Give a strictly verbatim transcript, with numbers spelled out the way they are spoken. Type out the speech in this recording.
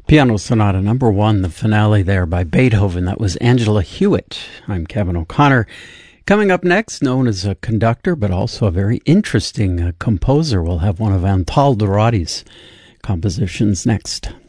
Piano Sonata number one, the finale there by Beethoven. That was Angela Hewitt. I'm Kevin O'Connor. Coming up next, known as a conductor, but also a very interesting uh, composer. We'll have one of Antal Dorati's compositions next.